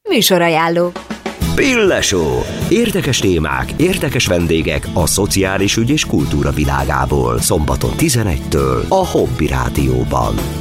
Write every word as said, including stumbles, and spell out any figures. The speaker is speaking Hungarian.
Műsorajánló. Pille Show. Érdekes témák, érdekes vendégek a szociális ügy és kultúra világából. Szombaton tizenegytől a Hobby Rádióban.